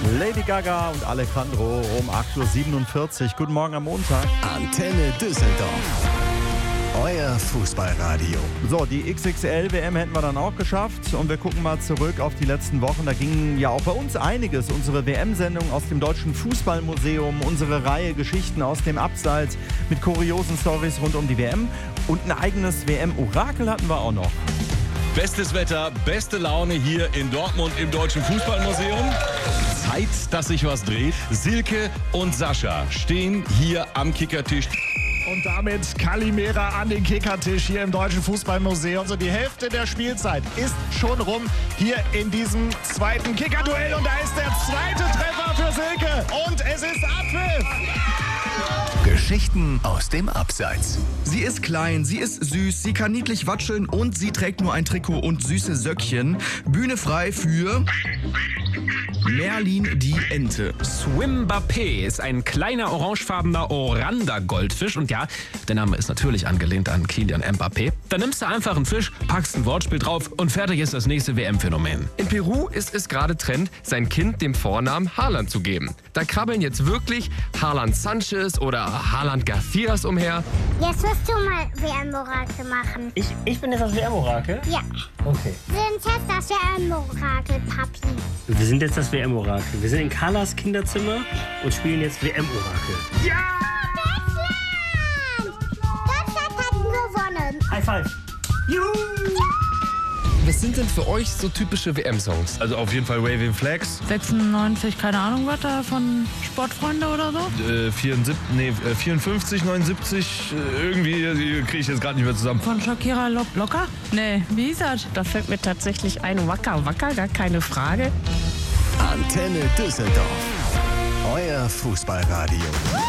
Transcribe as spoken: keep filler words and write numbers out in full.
Lady Gaga und Alejandro um acht Uhr siebenundvierzig. Guten Morgen am Montag. Antenne Düsseldorf. Euer Fußballradio. So, die X X L-W M hätten wir dann auch geschafft und wir gucken mal zurück auf die letzten Wochen. Da ging ja auch bei uns einiges. Unsere W M-Sendung aus dem Deutschen Fußballmuseum, unsere Reihe Geschichten aus dem Abseits mit kuriosen Storys rund um die W M und ein eigenes W M-Orakel hatten wir auch noch. Bestes Wetter, beste Laune hier in Dortmund im Deutschen Fußballmuseum. Zeit, dass sich was dreht. Silke und Sascha stehen hier am Kickertisch. Und damit Kalimera an den Kickertisch hier im Deutschen Fußballmuseum. So, die Hälfte der Spielzeit ist schon rum hier in diesem zweiten Kickerduell. Und da ist der zweite Treffer für Silke. Und es ist Abpfiff. Geschichten aus dem Abseits. Sie ist klein, sie ist süß, sie kann niedlich watscheln und sie trägt nur ein Trikot und süße Söckchen. Bühne frei für Merlin die Ente. Swimbappé ist ein kleiner orangefarbener Oranda-Goldfisch. Und ja, der Name ist natürlich angelehnt an Kylian Mbappé. Dann nimmst du einfach einen Fisch, packst ein Wortspiel drauf und fertig ist das nächste W M-Phänomen. In Peru ist es gerade Trend, sein Kind dem Vornamen Haaland zu geben. Da krabbeln jetzt wirklich Haaland Sanchez oder Haaland Garcias umher. Jetzt musst du mal W M-Orakel machen. Ich, ich bin jetzt das W M-Orakel? Ja. Okay. Wir sind jetzt das W M-Orakel, Papi. Wir sind jetzt das W M-Orakel. Wir sind in Carlas Kinderzimmer und spielen jetzt W M-Orakel. Ja! Deutschland! Deutschland hat gewonnen. High five. Juhu! Was sind denn für euch so typische W M-Songs? Also auf jeden Fall Waving Flags. sechsundneunzig, keine Ahnung was da, von Sportfreunde oder so? Äh, vierundsiebzig, nee, vierundfünfzig, neunundsiebzig, äh, irgendwie kriege ich jetzt gerade nicht mehr zusammen. Von Shakira Lo- Locker? Nee, wie hieß das? Da fällt mir tatsächlich ein Wacker Wacker, gar keine Frage. Antenne Düsseldorf. Euer Fußballradio.